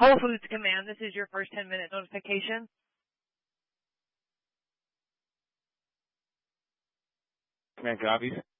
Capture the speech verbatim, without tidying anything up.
Whole Foods Command, this is your first ten minute notification. Command copies.